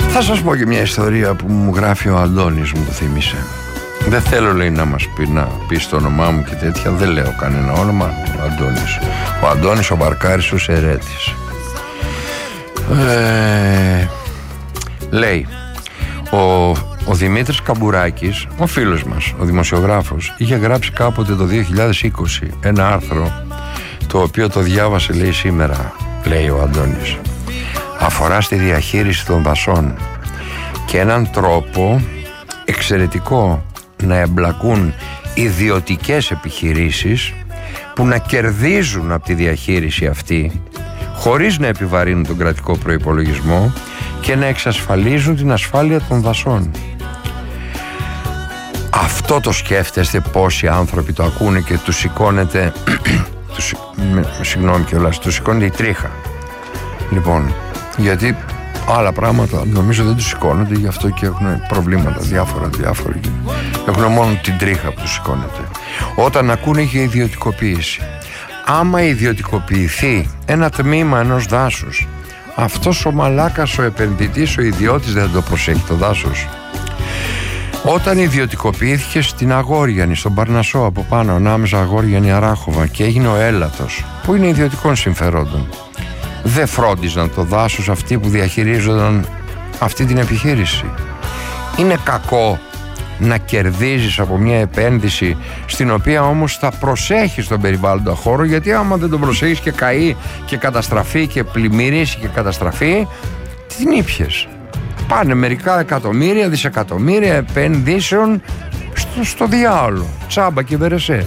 Θα σας πω και μια ιστορία που μου γράφει ο Αντώνης, μου το θύμισε. Δεν θέλω, λέει, να μας πει, να πει το όνομά μου και τέτοια. Δεν λέω κανένα όνομα. Ο Αντώνης. Ο Αντώνης ο Μπαρκάρης ο Σερέτης. Λέει, ο Δημήτρης Καμπουράκης, ο φίλος μας, ο δημοσιογράφος, είχε γράψει κάποτε το 2020 ένα άρθρο, το οποίο το διάβασε, λέει, σήμερα, λέει ο Αντώνης. Αφορά στη διαχείριση των δασών και έναν τρόπο εξαιρετικό να εμπλακούν ιδιωτικές επιχειρήσεις που να κερδίζουν από τη διαχείριση αυτή χωρίς να επιβαρύνουν τον κρατικό προϋπολογισμό και να εξασφαλίζουν την ασφάλεια των δασών. Αυτό το σκέφτεστε πόσοι άνθρωποι το ακούνε και τους σηκώνεται συγγνώμη κιόλας, τους σηκώνεται η τρίχα. Λοιπόν, γιατί άλλα πράγματα νομίζω δεν τους σηκώνονται, γι' αυτό και έχουν προβλήματα διάφορα. Έχουν μόνο την τρίχα που τους σηκώνεται όταν ακούνε για ιδιωτικοποίηση. Άμα ιδιωτικοποιηθεί ένα τμήμα ενός δάσους, αυτός ο μαλάκας, ο επενδυτής, ο ιδιώτης δεν το προσέχει το δάσος. Όταν ιδιωτικοποιήθηκε στην Αγόριανη, στον Παρνασσό από πάνω, ανάμεσα Αγόριανη Αράχοβα, και έγινε ο έλατος, που είναι ιδιωτικών συμφερόντων, δεν φρόντιζαν το δάσος αυτοί που διαχειρίζονταν αυτή την επιχείρηση? Είναι κακό να κερδίζεις από μια επένδυση στην οποία όμως θα προσέχεις τον περιβάλλοντα χώρο, γιατί άμα δεν τον προσέχεις και καεί και καταστραφεί και πλημμυρίσει και καταστραφεί, την ήπιες. Πάνε μερικά εκατομμύρια, δισεκατομμύρια επενδύσεων στο διάολο, τσάμπα και βερεσέ.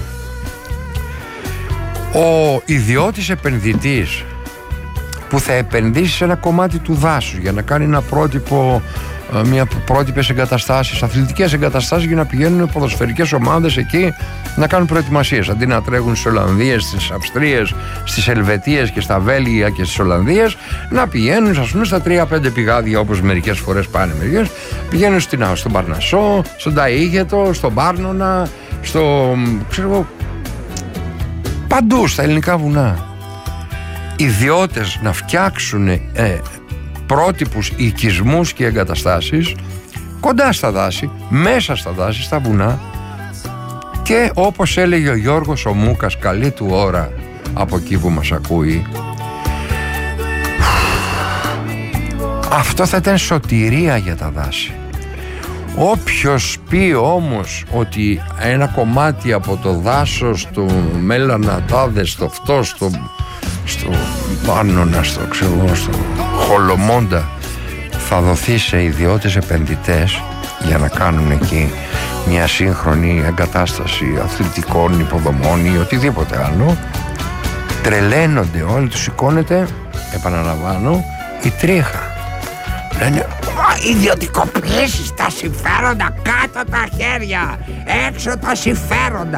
Ο ιδιώτης επενδυτής που θα επενδύσει σε ένα κομμάτι του δάσους για να κάνει ένα πρότυπο, πρότυπες εγκαταστάσεις, αθλητικές εγκαταστάσεις, για να πηγαίνουν ποδοσφαιρικές ομάδες εκεί να κάνουν προετοιμασίες, αντί να τρέχουν στις Ολλανδίες, στις Αυστρίες, στις Ελβετίες και στα Βέλγια και στις Ολλανδίες, να πηγαίνουν, ας πούμε, στα 3-5 πηγάδια, όπως μερικές φορές πάνε μερικές. Πηγαίνουν στον Παρνασσό, στον Ταΐγετο, στον Πάρνονα, παντού στα ελληνικά βουνά. Ιδιώτες να φτιάξουν πρότυπους οικισμούς και εγκαταστάσεις κοντά στα δάση, μέσα στα δάση, στα βουνά, και όπως έλεγε ο Γιώργος ο Μούκας, καλή του ώρα από εκεί που μας ακούει, αυτό θα ήταν σωτηρία για τα δάση. Όποιος πει όμως ότι ένα κομμάτι από το δάσος του Μέλανα Τάδε, στο αυτό, στο Πάνωνα, στο Χολομόντα, θα δοθεί σε ιδιώτες επενδυτές για να κάνουν εκεί μια σύγχρονη εγκατάσταση αθλητικών υποδομών ή οτιδήποτε άλλο, τρελαίνονται όλοι, τους σηκώνεται, επαναλαμβάνω, η τρίχα. Λένε, ιδιωτικοποιήσεις, τα συμφέροντα, κάτω τα χέρια, έξω τα συμφέροντα.